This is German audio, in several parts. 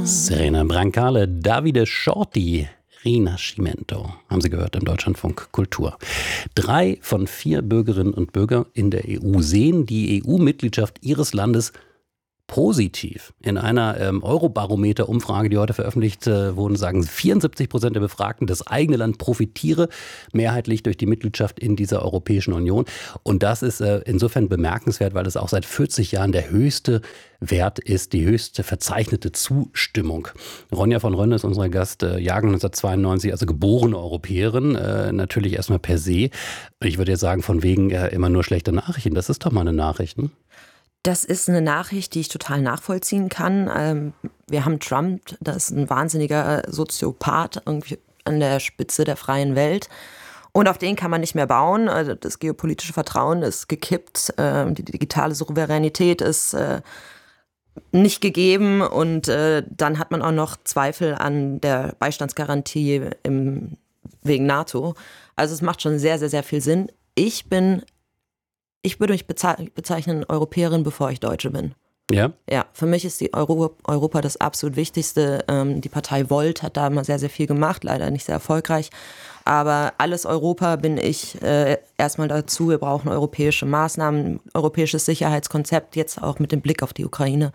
Serena Brancale, Davide Shorty, Rinascimento, haben Sie gehört im Deutschlandfunk Kultur. 3 von 4 Bürgerinnen und Bürger in der EU sehen die EU-Mitgliedschaft ihres Landes positiv. In einer Eurobarometer-Umfrage, die heute veröffentlicht wurde, sagen 74% der Befragten, das eigene Land profitiere mehrheitlich durch die Mitgliedschaft in dieser Europäischen Union. Und das ist insofern bemerkenswert, weil es auch seit 40 Jahren der höchste Wert ist, die höchste verzeichnete Zustimmung. Ronja von Rönne ist unser Gast, Jahrgang 1992, also geborene Europäerin, natürlich erstmal per se. Ich würde jetzt sagen, von wegen immer nur schlechte Nachrichten. Das ist doch mal eine Nachricht, ne? Das ist eine Nachricht, die ich total nachvollziehen kann. Wir haben Trump, das ist ein wahnsinniger Soziopath irgendwie an der Spitze der freien Welt. Und auf den kann man nicht mehr bauen. Also das geopolitische Vertrauen ist gekippt. Die digitale Souveränität ist nicht gegeben. Und dann hat man auch noch Zweifel an der Beistandsgarantie wegen NATO. Also es macht schon sehr, sehr, sehr viel Sinn. Ich würde mich bezeichnen Europäerin, bevor ich Deutsche bin. Ja? Ja, für mich ist die Europa das absolut Wichtigste. Die Partei Volt hat da immer sehr, sehr viel gemacht, leider nicht sehr erfolgreich. Aber alles Europa bin ich erstmal dazu. Wir brauchen europäische Maßnahmen, europäisches Sicherheitskonzept, jetzt auch mit dem Blick auf die Ukraine.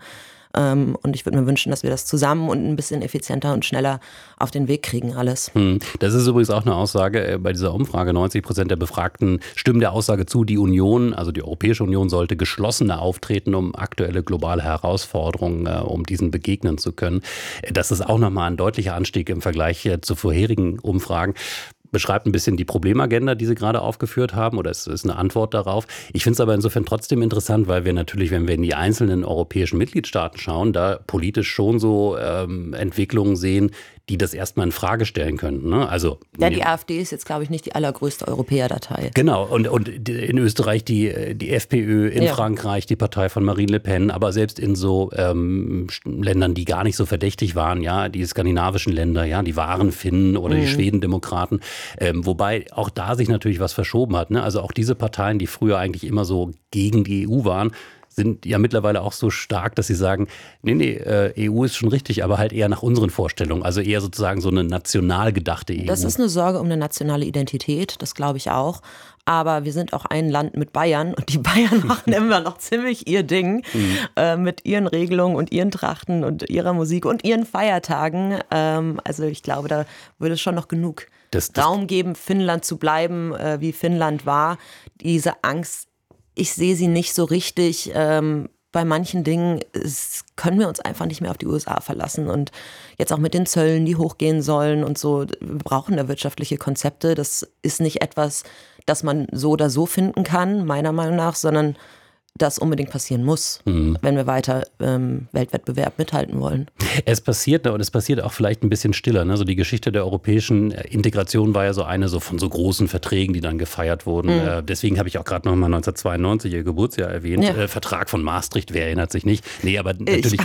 Und ich würde mir wünschen, dass wir das zusammen und ein bisschen effizienter und schneller auf den Weg kriegen, alles. Das ist übrigens auch eine Aussage bei dieser Umfrage. 90% der Befragten stimmen der Aussage zu, die Union, also die Europäische Union, sollte geschlossener auftreten, um aktuelle globale Herausforderungen, um diesen begegnen zu können. Das ist auch nochmal ein deutlicher Anstieg im Vergleich zu vorherigen Umfragen. Beschreibt ein bisschen die Problemagenda, die Sie gerade aufgeführt haben, oder es ist eine Antwort darauf. Ich finde es aber insofern trotzdem interessant, weil wir natürlich, wenn wir in die einzelnen europäischen Mitgliedstaaten schauen, da politisch schon so Entwicklungen sehen, die das erstmal in Frage stellen könnten. Ne? Also, ja, die AfD ist jetzt, glaube ich, nicht die allergrößte Europäerdatei. Genau, und in Österreich die FPÖ, in Frankreich die Partei von Marine Le Pen, aber selbst in so Ländern, die gar nicht so verdächtig waren, ja, die skandinavischen Länder, ja, die wahren Finnen oder die Schwedendemokraten, wobei auch da sich natürlich was verschoben hat. Ne? Also auch diese Parteien, die früher eigentlich immer so gegen die EU waren, sind ja mittlerweile auch so stark, dass sie sagen, nee, EU ist schon richtig, aber halt eher nach unseren Vorstellungen. Also eher sozusagen so eine national gedachte EU. Das ist eine Sorge um eine nationale Identität, das glaube ich auch. Aber wir sind auch ein Land mit Bayern und die Bayern machen immer noch ziemlich ihr Ding mit ihren Regelungen und ihren Trachten und ihrer Musik und ihren Feiertagen. Also ich glaube, da würde es schon noch genug Raum geben, Finnland zu bleiben, wie Finnland war. Diese Angst, ich sehe sie nicht so richtig. Bei manchen Dingen können wir uns einfach nicht mehr auf die USA verlassen. Und jetzt auch mit den Zöllen, die hochgehen sollen und so. Wir brauchen da wirtschaftliche Konzepte. Das ist nicht etwas, das man so oder so finden kann, meiner Meinung nach, sondern das unbedingt passieren muss, wenn wir weiter Weltwettbewerb mithalten wollen. Es passiert, und es passiert auch vielleicht ein bisschen stiller. Ne? So die Geschichte der europäischen Integration war ja so eine so von so großen Verträgen, die dann gefeiert wurden. Deswegen habe ich auch gerade nochmal 1992 ihr Geburtsjahr erwähnt. Ja. Vertrag von Maastricht, wer erinnert sich nicht? Nee, aber natürlich.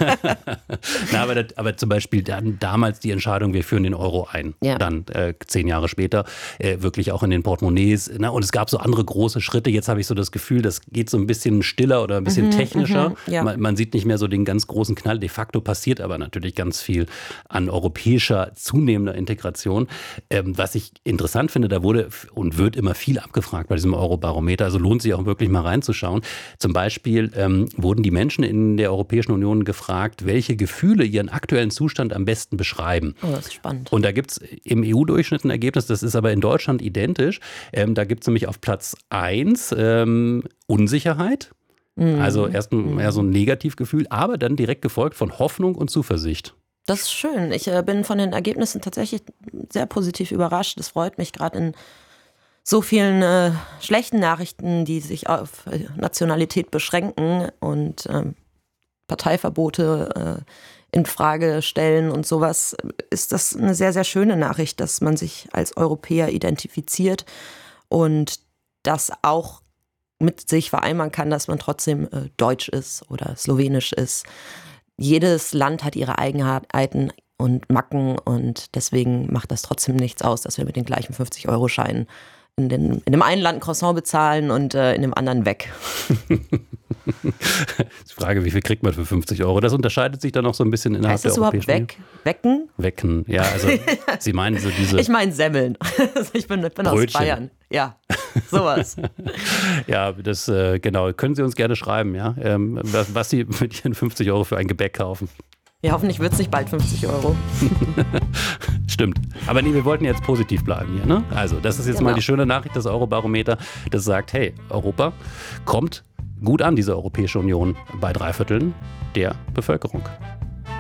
aber zum Beispiel damals die Entscheidung, wir führen den Euro ein. Ja. Dann 10 Jahre später wirklich auch in den Portemonnaies. Ne? Und es gab so andere große Schritte. Jetzt habe ich so das Gefühl, das geht so ein bisschen stiller oder ein bisschen technischer. Ja. Man sieht nicht mehr so den ganz großen Knall. De facto passiert aber natürlich ganz viel an europäischer, zunehmender Integration. Was ich interessant finde, da wurde und wird immer viel abgefragt bei diesem Eurobarometer. Also lohnt sich auch wirklich mal reinzuschauen. Zum Beispiel wurden die Menschen in der Europäischen Union gefragt, welche Gefühle ihren aktuellen Zustand am besten beschreiben. Oh, das ist spannend. Und da gibt es im EU-Durchschnitt ein Ergebnis, das ist aber in Deutschland identisch. Da gibt es nämlich auf Platz 1 Unsicherheit, also erst eher so ein Negativgefühl, aber dann direkt gefolgt von Hoffnung und Zuversicht. Das ist schön. Ich bin von den Ergebnissen tatsächlich sehr positiv überrascht. Das freut mich gerade in so vielen schlechten Nachrichten, die sich auf Nationalität beschränken und Parteiverbote in Frage stellen und sowas, ist das eine sehr, sehr schöne Nachricht, dass man sich als Europäer identifiziert und das auch mit sich vereinbaren kann, dass man trotzdem deutsch ist oder slowenisch ist. Jedes Land hat ihre Eigenheiten und Macken und deswegen macht das trotzdem nichts aus, dass wir mit den gleichen 50-Euro-Scheinen in dem einen Land ein Croissant bezahlen und in dem anderen weg. Die Frage, wie viel kriegt man für 50 Euro? Das unterscheidet sich dann noch so ein bisschen innerhalb der Europäischen Union. Heißt das überhaupt Wecken, ja, also Sie meinen so diese... Ich meine Semmeln. Ich bin aus Bayern. Ja, sowas. Ja, das genau. Können Sie uns gerne schreiben, ja, was Sie mit Ihren 50 Euro für ein Gebäck kaufen. Ja, hoffentlich wird es nicht bald 50 Euro. Stimmt. Aber nee, wir wollten jetzt positiv bleiben hier, ne? Also, das ist jetzt mal die schöne Nachricht, das Eurobarometer, das sagt, hey, Europa kommt gut an, diese Europäische Union, bei 3/4 der Bevölkerung.